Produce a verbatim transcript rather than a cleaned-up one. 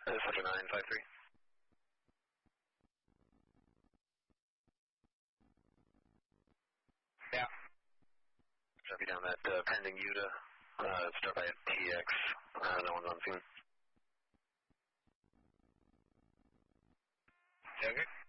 This is nine five three. Yeah. Copy down that uh, pending U T A. Uh, start by T X. Uh, no one's on scene. Okay.